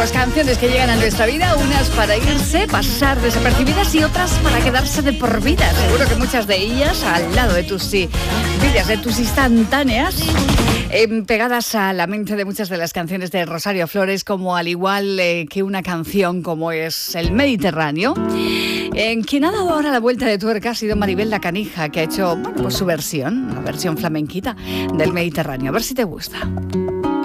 Pues canciones que llegan a nuestra vida, unas para irse, pasar desapercibidas y otras para quedarse de por vida. Seguro que muchas de ellas al lado de tus vidas, de tus instantáneas, pegadas a la mente de muchas de las canciones de Rosario Flores, como al igual que una canción como es El Mediterráneo. Quien ha dado ahora la vuelta de tuerca ha sido Maribel La Canija, que ha hecho pues su versión, una versión flamenquita del Mediterráneo. A ver si te gusta.